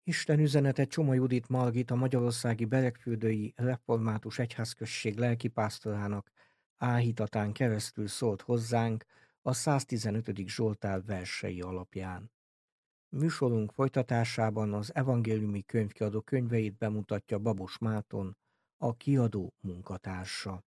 Isten üzenete Csoma Judit Margit, a magyarországi Beregfürdői Református Egyházközség lelkipásztorának áhítatán keresztül szólt hozzánk a 115. Zsoltár versei alapján. Műsorunk folytatásában az evangéliumi könyvkiadó könyveit bemutatja Babos Márton, a kiadó munkatársa.